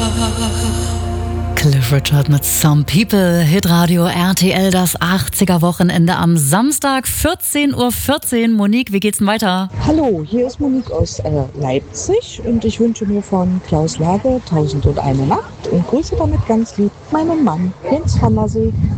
Cliff Richard mit Some People, Hitradio RTL, das 80er-Wochenende am Samstag, 14:14 Uhr. Monique, wie geht's denn weiter? Hallo, hier ist Monique aus Leipzig und ich wünsche mir von Klaus Lage 1001 Nacht und grüße damit ganz lieb meinen Mann Jens van der See.